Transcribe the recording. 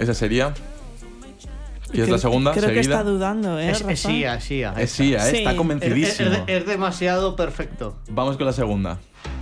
Esa sería. ¿Quieres la segunda? Creo que seguida? está dudando, ¿eh? Es Rafa? Sia. Es Sia, Sí. está convencidísimo. Es demasiado perfecto. Vamos con la segunda.